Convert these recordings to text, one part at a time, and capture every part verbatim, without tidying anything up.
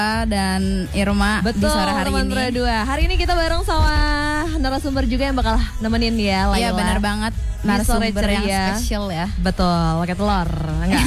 dan Irma Betul, di sore hari teman ini. Pro dua. Hari ini kita bareng sama narasumber juga yang bakal nemenin ya, Laila. Iya benar banget. Narasumber yang spesial ya. Betul, pakai telur. Enggak.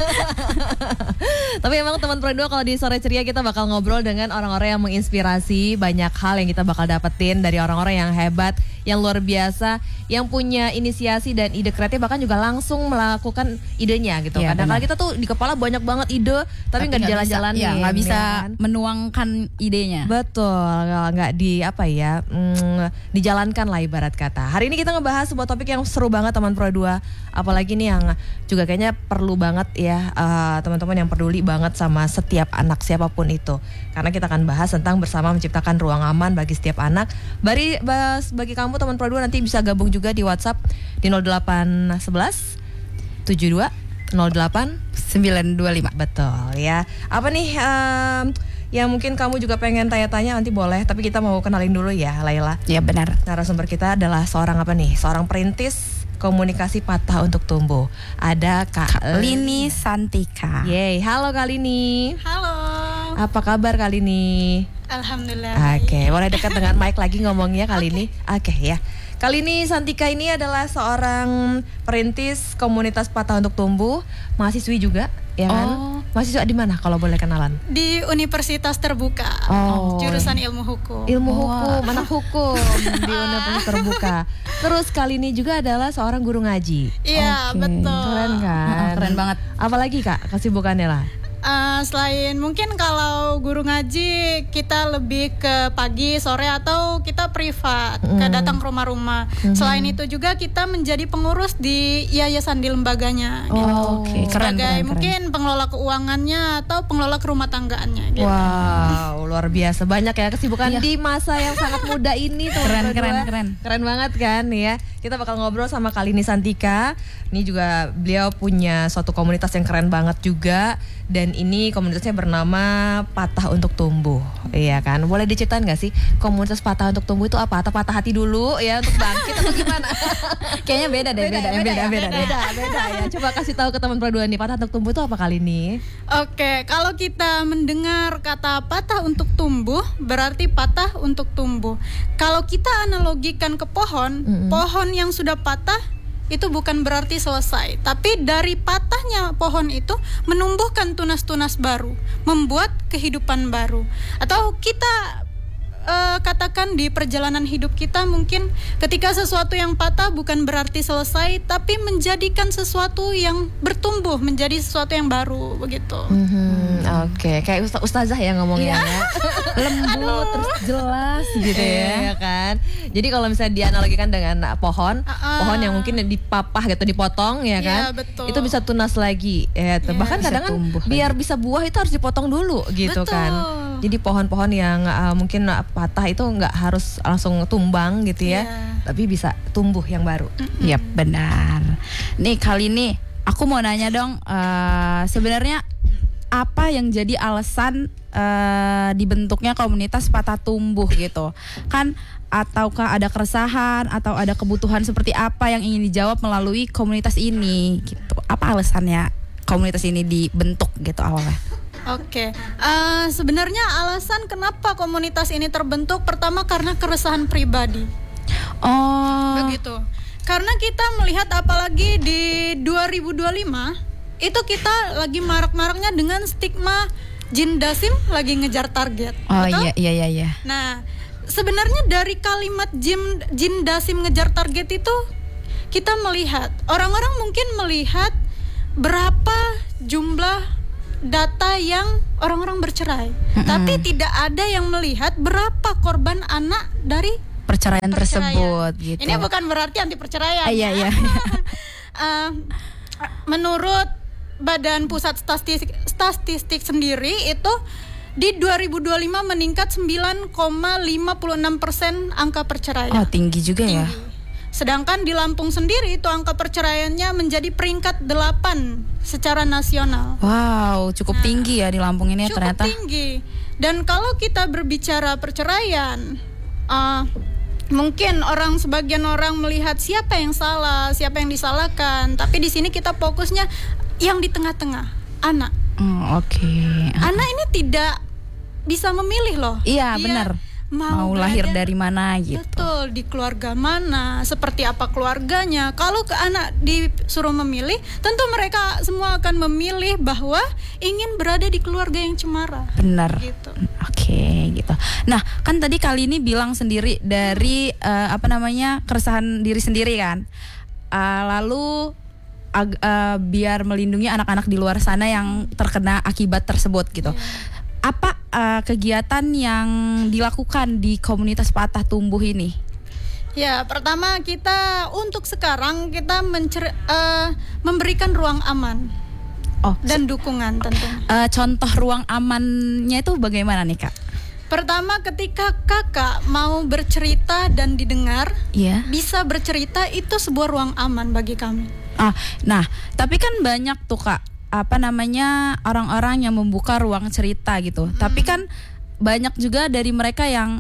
Tapi emang teman Pro dua kalau di sore ceria kita bakal ngobrol dengan orang-orang yang menginspirasi, banyak hal yang kita bakal dapetin dari orang-orang yang hebat, yang luar biasa, yang punya inisiasi dan ide kreatif, bahkan juga langsung melakukan idenya gitu. Ya, Kadang-kadang benar. kita tuh di kepala banyak banget ide, tapi nggak jalan-jalan. Iya, nggak bisa kan? menuangkan idenya. Betul, nggak di apa ya, mm, dijalankan lah ibarat kata. Hari ini kita ngebahas sebuah topik yang seru banget teman Pro dua, apalagi nih yang juga kayaknya perlu banget ya uh, teman-teman yang peduli banget sama setiap anak siapapun itu. Karena kita akan bahas tentang bersama menciptakan ruang aman bagi setiap anak. Bari, bas, bagi kamu teman Pro dua nanti bisa gabung juga di WhatsApp di nol delapan satu satu tujuh dua nol delapan sembilan dua lima. Betul ya. Apa nih um, yang mungkin kamu juga pengen tanya-tanya nanti boleh, tapi kita mau kenalin dulu ya Laila. Ya benar. Narasumber kita adalah seorang apa nih? Seorang perintis komunikasi patah untuk tumbuh. Ada Kak, Kak Lini Santika. Yeay, halo Kak Lini. Halo. Apa kabar Kak Lini? Alhamdulillah. Oke, okay, boleh dekat dengan mic lagi ngomongnya kali ini. Oke okay, ya. Kali ini Santika ini adalah seorang perintis komunitas patah untuk tumbuh, mahasiswi juga, ya kan? Oh. Mahasiswa di mana kalau boleh kenalan? Di Universitas Terbuka. Oh. Jurusan Ilmu Hukum. Ilmu Oh, hukum, anak hukum di Universitas Terbuka. Terus kali ini juga adalah seorang guru ngaji. Iya, Oke. betul. Keren kan? Keren banget. Apalagi Kak kesibukannya lah? Uh, selain mungkin kalau guru ngaji kita lebih ke pagi, sore atau kita privat, Mm. ke datang ke rumah-rumah. Mhm. Selain itu juga kita menjadi pengurus di yayasan di lembaganya. gitu. Oh, Oke, keren, Sebagai keren, mungkin pengelola keuangannya atau pengelola rumah tangganya. Gitu. Wow, luar biasa banyak ya kesibukan Iya. di masa yang sangat muda ini. teman Keren, berdua. keren, keren. Keren banget kan ya. Kita bakal ngobrol sama Kak Lini Santika. Ini juga beliau punya suatu komunitas yang keren banget juga. Dan ini komunitasnya bernama Patah untuk Tumbuh. Iya kan? Boleh diceritain gak sih komunitas Patah untuk Tumbuh itu apa? Atau patah hati dulu ya untuk bangkit atau gimana? Kayaknya beda deh, beda, ya, beda, beda, ya? beda, beda, beda ya. Coba kasih tahu ke teman Pro dua nih, Patah untuk Tumbuh itu apa kali ini? Oke, kalau kita mendengar kata patah untuk tumbuh, berarti patah untuk tumbuh. Kalau kita analogikan ke pohon, Mm-mm. pohon yang sudah patah itu bukan berarti selesai, tapi dari patahnya pohon itu menumbuhkan tunas-tunas baru, membuat kehidupan baru. Atau kita uh, katakan di perjalanan hidup kita mungkin ketika sesuatu yang patah bukan berarti selesai, tapi menjadikan sesuatu yang bertumbuh menjadi sesuatu yang baru begitu. Mhm, Oke, kayak ustaz ustazah ya ngomongnya ya. Lembut terus jelas gitu ya. Iya kan. Jadi kalau misalnya dianalogikan dengan pohon, Uh-uh. pohon yang mungkin dipapah gitu, dipotong ya kan. Iya, betul. Itu bisa tunas lagi. Ya, Iya. bahkan Bisa kadang kan tumbuh biar bisa buah itu harus dipotong dulu gitu Betul. kan. Jadi pohon-pohon yang uh, mungkin uh, patah itu nggak harus langsung tumbang gitu ya. Iya. Tapi bisa tumbuh yang baru. Iya benar. Nih kali ini aku mau nanya dong, eh, sebenarnya apa yang jadi alasan eh, dibentuknya komunitas patah tumbuh gitu? Kan ataukah ada keresahan atau ada kebutuhan seperti apa yang ingin dijawab melalui komunitas ini gitu? Apa alasannya komunitas ini dibentuk gitu awalnya? Oke, eh, sebenarnya alasan kenapa komunitas ini terbentuk pertama karena keresahan pribadi, Oh, begitu. Karena kita melihat apalagi di dua ribu dua puluh lima itu kita lagi marak-maraknya dengan stigma jin dasim lagi ngejar target. oh betul? iya iya iya iya. Nah, sebenarnya dari kalimat jin jin dasim ngejar target itu kita melihat orang-orang mungkin melihat berapa jumlah data yang orang-orang bercerai, Mm-mm. tapi tidak ada yang melihat berapa korban anak dari Perceraian, perceraian. tersebut gitu. Ini bukan berarti anti perceraian. Ah, iya iya. Eh, menurut Badan Pusat Statistik, Statistik sendiri itu di dua ribu dua puluh lima meningkat sembilan koma lima enam persen angka perceraian. Oh tinggi juga ya. Tinggi. Sedangkan di Lampung sendiri itu angka perceraiannya menjadi peringkat delapan secara nasional. Wow, cukup Nah, tinggi ya di Lampung ini Cukup ternyata. tinggi. Dan kalau kita berbicara perceraian, uh, mungkin orang sebagian orang melihat siapa yang salah, siapa yang disalahkan. Tapi di sini kita fokusnya yang di tengah-tengah, anak. Hmm, oke. Anak ini tidak bisa memilih loh. Iya, Dia benar. Mau, Mau lahir berada- dari mana gitu. Betul, di keluarga mana, seperti apa keluarganya. Kalau ke anak disuruh memilih, tentu mereka semua akan memilih bahwa ingin berada di keluarga yang cemara. Benar. Gitu. Oke, gitu. Nah, kan tadi kali ini bilang sendiri dari eh, apa namanya keresahan diri sendiri kan. Eh, lalu ag- eh, biar melindungi anak-anak di luar sana yang terkena akibat tersebut gitu. Apa eh, kegiatan yang dilakukan di komunitas Patah Tumbuh ini? Ya, pertama kita untuk sekarang kita mencer- eh, memberikan ruang aman Oh, dan dukungan tentunya. eh, contoh ruang amannya itu bagaimana nih, Kak? Pertama, ketika kakak mau bercerita dan didengar, Iya. bisa bercerita, itu sebuah ruang aman bagi kami. Ah, nah, tapi kan banyak tuh Kak, apa namanya orang-orang yang membuka ruang cerita gitu. Hmm. Tapi kan banyak juga dari mereka yang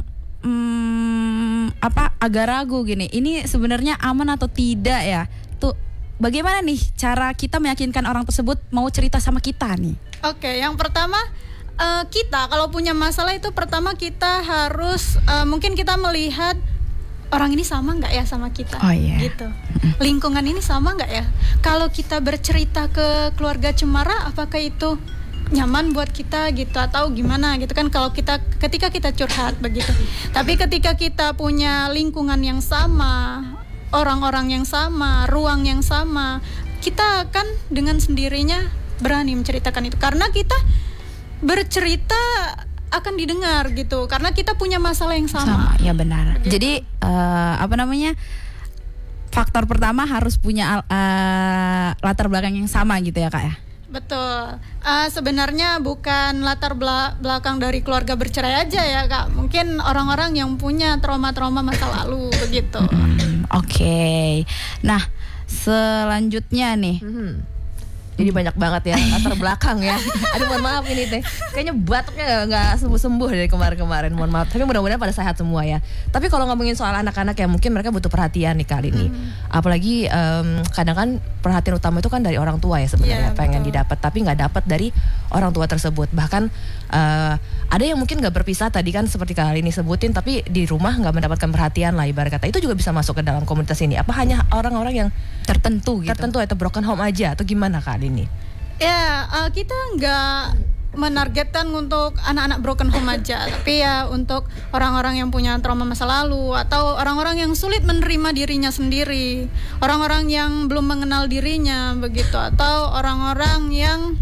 hmm, apa agak ragu gini. Ini sebenarnya aman atau tidak ya? Tuh, bagaimana nih cara kita meyakinkan orang tersebut mau cerita sama kita nih? Oke, yang pertama eh, kita kalau punya masalah itu pertama kita harus eh, mungkin kita melihat orang ini sama nggak ya sama kita, Oh, iya. gitu. Lingkungan ini sama nggak ya? Kalau kita bercerita ke keluarga cemara, apakah itu nyaman buat kita gitu atau gimana gitu kan? Kalau kita ketika kita curhat begitu. Tapi ketika kita punya lingkungan yang sama, orang-orang yang sama, ruang yang sama, kita akan dengan sendirinya berani menceritakan itu karena kita bercerita akan didengar gitu karena kita punya masalah yang sama. Ya benar. Begitu. Jadi eh, apa namanya? Faktor pertama harus punya al- eh, latar belakang yang sama gitu ya Kak ya. Betul. Uh, sebenarnya bukan latar bela- belakang dari keluarga bercerai aja ya Kak. Mungkin orang-orang yang punya trauma-trauma masa lalu begitu. Hmm, Oke. Nah, selanjutnya nih. Mhm. Jadi banyak banget ya latar belakang ya. Aduh mohon maaf ini teh. Kayaknya batuknya nggak nggak sembuh-sembuh dari kemarin-kemarin. Mohon maaf. Tapi mudah-mudahan pada sehat semua ya. Tapi kalau ngomongin soal anak-anak yang mungkin mereka butuh perhatian nih kali ini. Apalagi em, kadang kan perhatian utama itu kan dari orang tua ya sebenarnya Iya, pengen betul. didapat tapi nggak dapat dari orang tua tersebut. Bahkan eh, ada yang mungkin nggak berpisah tadi kan seperti kali ini sebutin tapi di rumah nggak mendapatkan perhatian lah ibarat kata. Itu juga bisa masuk ke dalam komunitas ini. Apa hanya orang-orang yang Tertentu gitu. tertentu atau broken home aja atau gimana kali ini? Ya, uh, kita nggak menargetkan untuk anak-anak broken home aja, tapi ya untuk orang-orang yang punya trauma masa lalu atau orang-orang yang sulit menerima dirinya sendiri, orang-orang yang belum mengenal dirinya begitu, atau orang-orang yang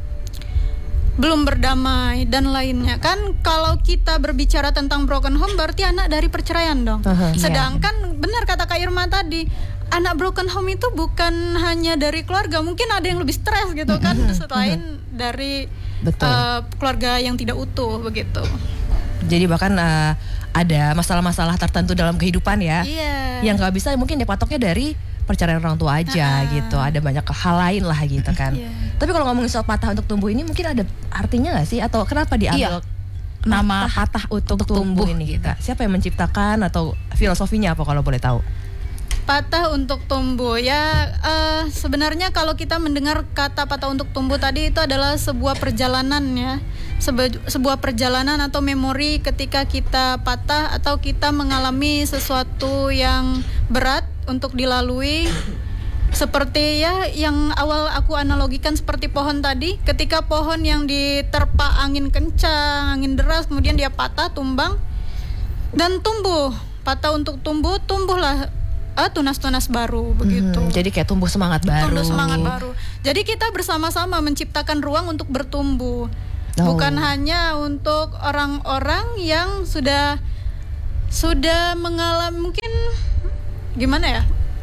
belum berdamai dan lainnya. Kan kalau kita berbicara tentang broken home berarti anak dari perceraian dong. Aha, iya. Sedangkan benar kata Kak Irma tadi, anak broken home itu bukan hanya dari keluarga, mungkin ada yang lebih stres gitu kan selain dari Betul. eh, keluarga yang tidak utuh begitu. Jadi bahkan uh, ada masalah-masalah tertentu dalam kehidupan ya, Iya. yang nggak bisa mungkin dipatoknya dari perceraian orang tua aja Ah. gitu. Ada banyak hal lain lah gitu kan. Iya. Tapi kalau ngomongin soal patah untuk tumbuh ini mungkin ada artinya nggak sih? Atau kenapa diambil Iya. Nama patah untuk, tumbuh, ini kita? Siapa yang menciptakan atau filosofinya apa kalau boleh tahu? Patah untuk tumbuh ya, eh, sebenarnya kalau kita mendengar kata patah untuk tumbuh tadi itu adalah sebuah perjalanan ya, Sebe- sebuah perjalanan atau memori ketika kita patah atau kita mengalami sesuatu yang berat untuk dilalui. Seperti ya yang awal aku analogikan seperti pohon tadi, ketika pohon yang diterpa angin kencang, angin deras, kemudian dia patah, tumbang dan tumbuh. Patah untuk tumbuh, tumbuhlah ah, tunas-tunas baru begitu. Hmm, jadi kayak tumbuh semangat baru. Tumbuh semangat baru. Jadi kita bersama-sama menciptakan ruang untuk bertumbuh. Oh. Bukan hanya untuk orang-orang yang sudah sudah mengalami mungkin gimana ya?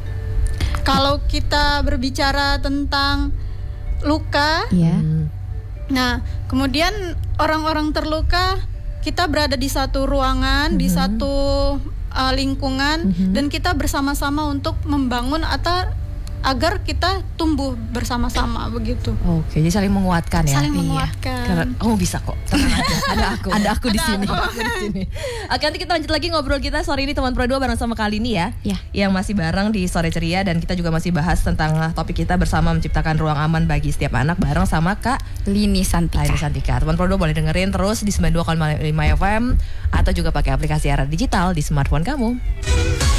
Kalau kita berbicara tentang luka, Iya. Hmm. nah, kemudian orang-orang terluka, kita berada di satu ruangan, di satu uh, lingkungan, dan kita bersama-sama untuk membangun atau agar kita tumbuh bersama-sama begitu. Oke, jadi saling menguatkan ya. Saling Iya. menguatkan. Karena kamu bisa kok. Tenang aja. Ada aku. Ada aku di Ada sini. aku. Aku di sini. Oke, nanti kita lanjut lagi ngobrol kita sore ini teman Pro dua bareng sama Kak Lini ya. Ya. Yang masih bareng di Sore Ceria dan kita juga masih bahas tentang uh, topik kita bersama menciptakan ruang aman bagi setiap anak bareng sama Kak Lini Santika. Laini Santika. Teman Pro dua boleh dengerin terus di sembilan puluh dua koma lima F M atau juga pakai aplikasi Era Digital di smartphone kamu.